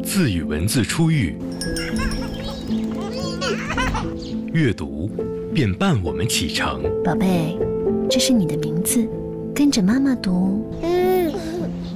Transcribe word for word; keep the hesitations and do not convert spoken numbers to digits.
字与文字初遇，阅读便伴我们启程。 宝贝，这是你的名字，跟着妈妈读。